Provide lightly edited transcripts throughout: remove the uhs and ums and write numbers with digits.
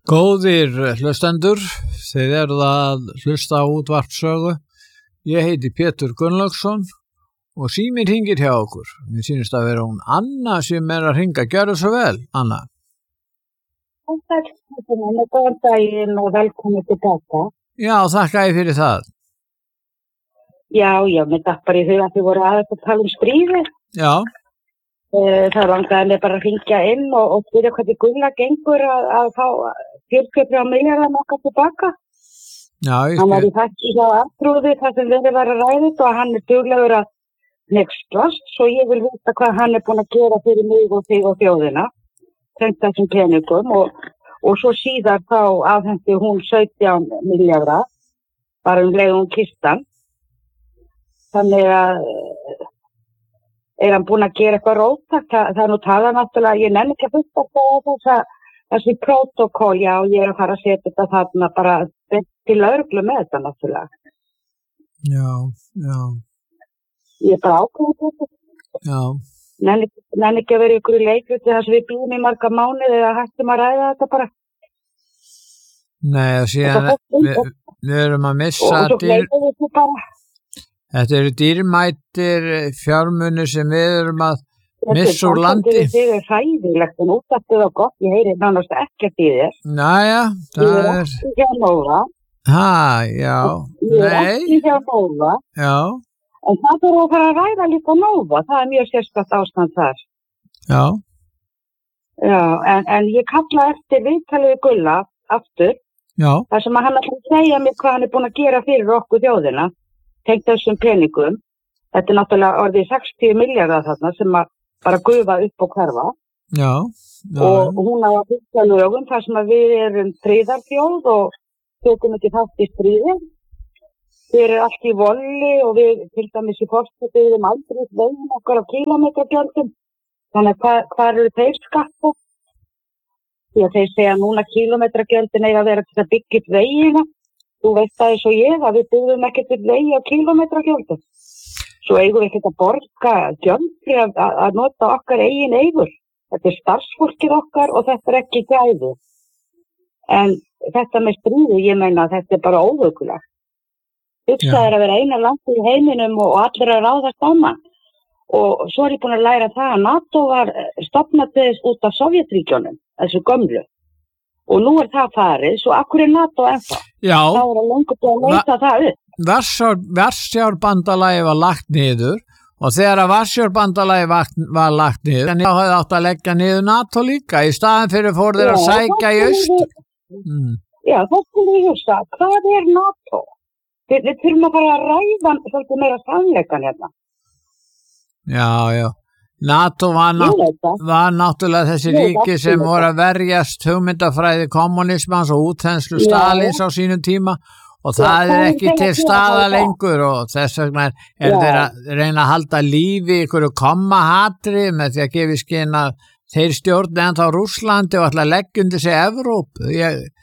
Góðir hlustendur, þið eruð að hlusta á útvarpssögu. Ég heiti Pétur Gunnlaugsson og síminn hringir hjá okkur. Mér sýnist að vera hún Anna sem að hringa. Gjörðu svo vel, Anna. Góðan daginn og velkomin tilbaka. Já, þakka ég fyrir það. Já, mér datt bara í huga að þið voru aðeins að tala um stríðið. Já. Það langaði mig bara að hringja inn og spyrja hvernig Gulla gengur að fá 43 milljarða okkar tilbaka. Já, hann var í þætti hjá Arnþrúði þar sem verið var að ræða þetta og hann er duglegur að hneykslast, svo ég vil vita hvað hann er búin að gera fyrir mig og þig og þjóðina, tengt þessum peningum og svo síðar þá afhendi hún 17 milljarða, bara leið kistan. Þannig að er hann búin að gera eitthvað róttækt? Það er nú talað náttúrulega, ég nenni ekki að fullta þessi prótókoll, já, ég er að fara að setja þetta þarna bara til lögreglu með þetta náttúrulega. Já. Ég er bara ákveðin þetta. Já. Nenni ekki að vera ykkur í leikluti þar sem við býðum í marga mánuði eða hættum að ræða þetta bara. Nei, og síðan við erum að missa og svo gleypum við þetta bara. Þetta eru dýrmætir fjármunir sem við erum að missa úr landi. Þetta er hræðilegt en útastið og gott, ég heyri nánast ekkert í þér. Næja, það er... Ég er ekki hjá Nóva. Já. Ég er ekki hjá Nóva. Já. En það er að fara að ræða líka Nóva, það er mjög sérstakt ástand þar. Já. Já, en ég kalla eftir viðtalið Gulla aftur. Já. Það sem hann ætlar að segja mér hvað hann er búin að gera fyrir okkur þjóðina. Tengt þessum peningum. Þetta er náttúrulega orðið 60 milljarðar þarna sem að bara gufa upp og hverfa. Já. Og hún á að byggja lögum þar sem að við erum friðarþjóð og tökum ekki þátt í stríði. Við erum allt í volli og við til dæmis í fórstu byggðum aldrei veginn okkar á kílómetragjöldum. Þannig að hvað eru þeir skatta? Því að þeir segja núna kílómetragjöldin eiga að vera til að byggja upp vegina. Þú veist það eins og ég að við byggðum ekkert við vegi á kílómetragjöldum. Svo eigum við ekkert að borga gjöld að nota okkar eigin eigur. Þetta er starfsfólkið okkar og þetta er ekki gæði. En þetta með stríði, ég meina að þetta er bara óhugulegt. Hugsað er að vera eina land í heiminum og allir að ráðast á mann. Og svo er ég búin að læra það að NATO var stofnað út af Sovjetríkjunum, þessu gömlu. Og nú er það farið, svo akkur er NATO ennþá? Já. Þá er að lengur búin að leysa það upp. Varsjárbandalagi var lagt niður og þegar að Varsjárbandalagi var lagt niður, þá hefði átt að leggja niður NATO líka í staðan fyrir fór þeir að sækja í austur. Já, það skulle ég hugsa. Hvað er NATO? Við þurfum að fara að ræða svolítið meira sannleikan hérna. Já. NATO var náttúrulega þessi ríki sem voru að verjast hugmyndafræði kommunismans og útþenslu Stalins á sínum tíma og það er ekki til staða lengur og þess vegna er þeir að reyna að halda lífi ykkur kommahatri með því að gefa í skyn að þeir stjórni ennþá Rússlandi og ætla að leggja undir sig Evrópu.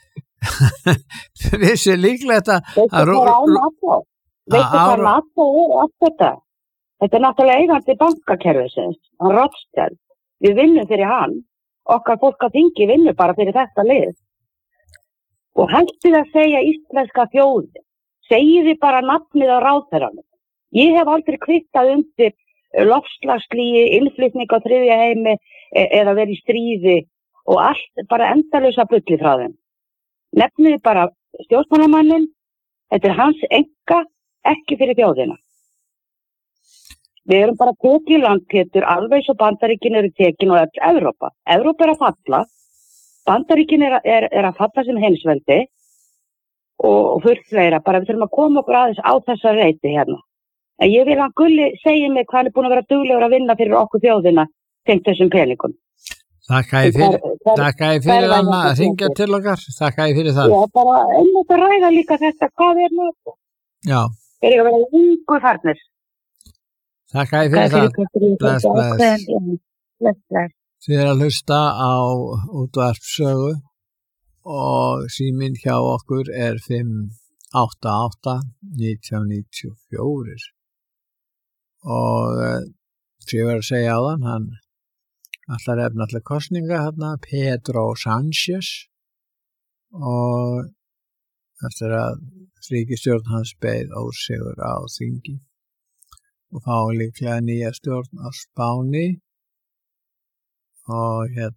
Vissi líklegt að Veistu hvað NATO er allt þetta? Þetta er náttúrulega eigandi bankakerfisins, hann Rothschild. Við vinnum fyrir hann, okkar fólk á þingi vinnur bara fyrir þetta lið. Og hættið að segja íslenska þjóði, segið þið bara nafnið á ráðherranum. Ég hef aldrei kvittað undir loftslagslíi, innflutning á þriðja heimi eða verið í stríði og allt bara endalausa bulli frá þeim. Nefnið bara stjórnmálamannin, þetta er hans enga, ekki fyrir þjóðina. Við erum bara tekið land, Pétur, alveg svo Bandaríkin eru tekin og Evrópa. Evrópa er að falla, Bandaríkin er að falla sem heimsveldi og fullt fleira. Bara við þurfum að koma okkur aðeins á þessa reiti hérna. En ég vil að Gulli segja mig hvað hann er búin að vera duglegur að vinna fyrir okkur þjóðina tengt þessum peningum. Þakka ég fyrir hann að hringja til okkar. Þakka ég fyrir það. Já, bara einmitt að ræða líka þetta, hvað er NATO? Já. Þeir eru að vera yngu farnir. Þakka ég fyrir það. Bless. Þið er að hlusta á útvarpssögu og síminn hjá okkur er 588 1994 og sem ég var að segja á hann ætlar efna allir kostninga hérna, Pedro Sánchez og eftir að ríkisstjórn hans beið ósigur á þingi og fá líklega nýja stjórn á Spáni og já,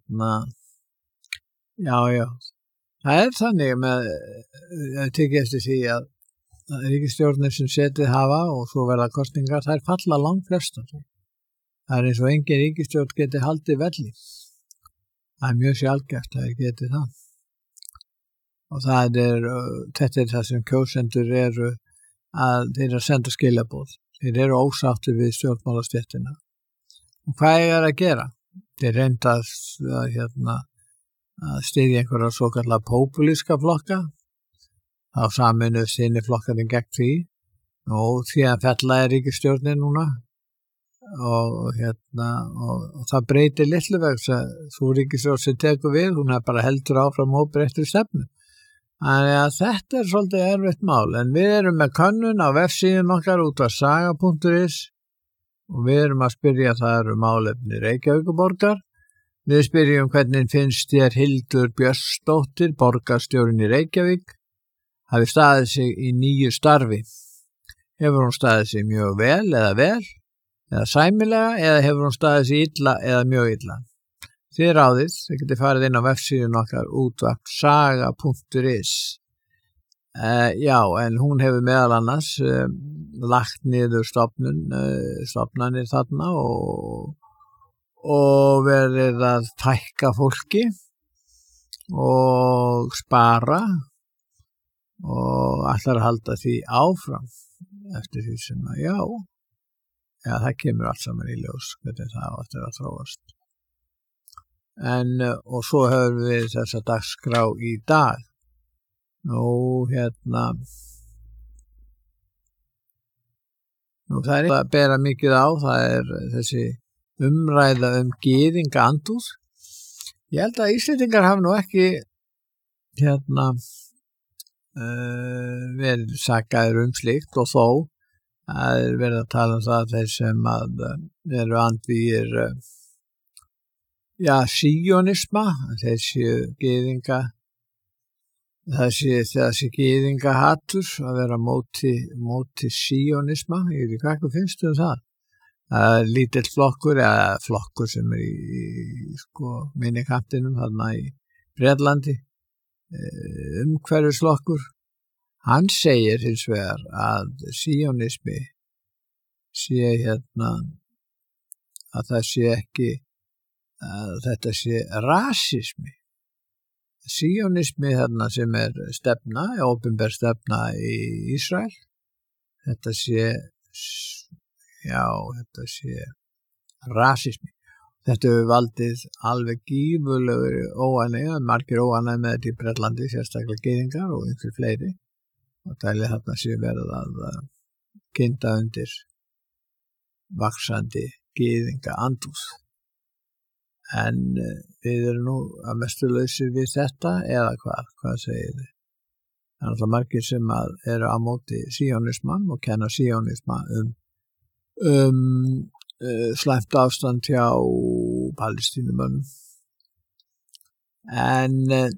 það þannig með tekið eftir því að ríkisstjórnir sem setið hafa og svo verða kosningar, þær falla langt flestar. Það eins og engin ríkisstjórn geti haldið velli. Það mjög sjaldgæft að geti það. Og þetta það sem kjósendur eru að þeir að senda skilaboð. Þeir eru ósáttir við stjórnmálastéttina. Og hvað er að gera? Þeir reynda að styðja einhverja svokallega populíska flokka. Þá saminu sinni flokkarnir gegn því og því að fella ríkisstjórnin núna og það breytir litlu vegna þú ríkisstjórn sem tekur við, hún bara heldur áfram óbreyttri stefnu. Þannig að þetta svolítið erfitt mál, en við erum með könnun á vefsíðun okkar útvarpssaga.is og við erum að spyrja það málefni Reykjavíkurborgar. Við spyrjum hvernig finnst þér Hildur Björnsdóttir, borgarstjórinn í Reykjavík, hafi staðið sig í nýju starfi. Hefur hún staðið sig mjög vel eða sæmilega eða hefur hún staðið sig illa eða mjög illa. Þið ráðið, þið getið farið inn á vefsíðun okkar útvarpssaga.is. En hún hefur meðal annars lagt niður stofnanir þarna og verið að fækka fólki og spara og ætlar að halda því áfram eftir því sem að það kemur allt saman í ljós hvernig það áttir að þróast. Og svo höfum við þessa dagskrá í dag. Það er að bera mikið á, það þessi umræða gyðinga andúð. Ég held að Íslendingar hafa nú ekki verið sakaðir slíkt og þó að verið að tala það þeir sem að eru andvígir síonisma, þeir séu gyðinga, það sé gyðinga hatur að vera móti síonisma. Ég veit ekki hvað finnst það? Lítill flokkur eða flokkur sem í minnikantinum þarna í Bretlandi, umhverfisflokkur. Hann segir hins vegar að síonismi sé að það sé ekki að þetta sé rasismi. Síonismi þarna sem stefna, opinber stefna í Ísrael, þetta sé rasismi. Þetta hefur valdið alveg gífurlegur óánægju, margir óánægju með þetta í Bretlandi, sérstaklega gyðingar og einhver fleiri. Og tælið þarna sé verið að kynda undir vaxandi gyðinga andúð. En við erum nú að mestu lausir við þetta eða hvað segir þið? Það er alltaf margir sem eru á móti síonisman og kenna síonisma slæmt ástand hjá Palestínumönnum. En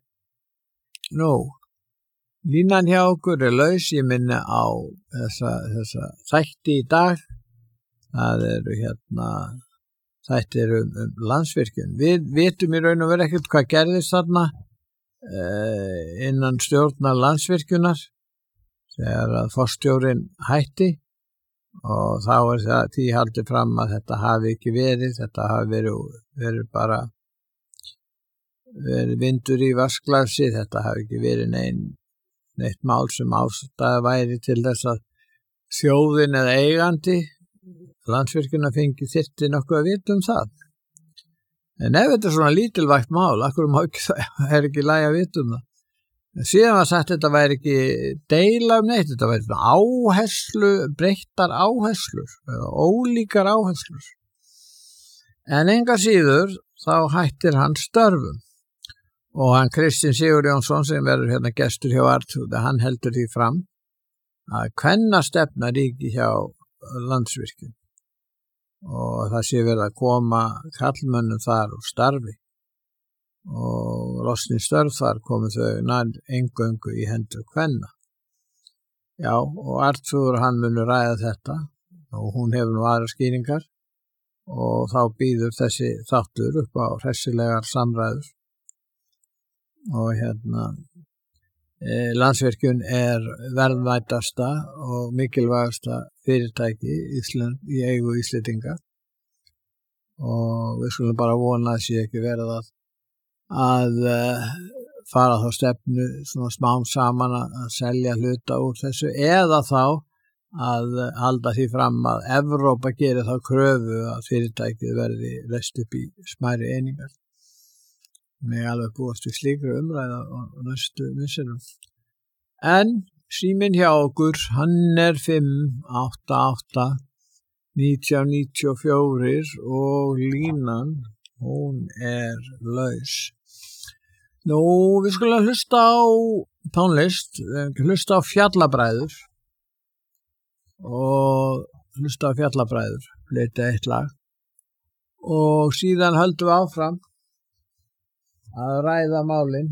línan hjá okkur laus, ég minni á þessa þætti í dag. Það eru þættir Landsvirkjun. Við vitum í raun og veru ekkert hvað gerðist þarna innan stjórnar Landsvirkjunar þegar að forstjórinn hætti og þá því haldið fram að þetta hafi ekki verið, þetta hafi verið bara verið vindur í vaskglasi, þetta hafi ekki verið neitt mál sem ástæða væri til þess að þjóðin eða eigandi Landsvirkjun þyrfti nokkuð að vita það. En ef þetta svona lítilvægt mál, akkur það ekki lagi að vita það. En síðan var sagt þetta væri ekki deila neitt, þetta væri breyttar áherslur, ólíkar áherslur. En enga síður þá hættir hann störfum. Og hann Kristinn Sigurjónsson sem verður gestur hjá Artúði, hann heldur því fram að kvennastefna ríki hjá Landsvirkjun. Og það sé verið að koma karlmönnum þar úr starfi. og losni störf þar komu þau nær eingöngu í hendur kvenna. Já, og Arthur hann muni ræða þetta og hún hefur nú aðra skýringar og þá býður þessi þáttur upp á hressilegar samræður og Landsvirkjun verðmætasta og mikilvægasta fyrirtæki í eigu Íslendinga og við skulum bara vona að sé ekki verið að fara þá stefnu svona smám saman að selja hluta úr þessu eða þá að halda því fram að Evrópa gerir þá kröfu að fyrirtækið verði leyst upp í smærri einingar. Mig alveg búast við slíkri umræða á næstu misserum. En síminn hjá okkur, hann 588 1994 og línan, hún laus. Nú, við skulum hlusta á tónlist, hlusta á Fjallabræður og hlusta á Fjallabræður, flytja eitt lag og síðan höldum við áfram að ræða málin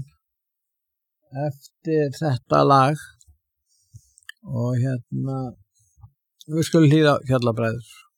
eftir þetta lag og við skulum hlýða Fjallabræður.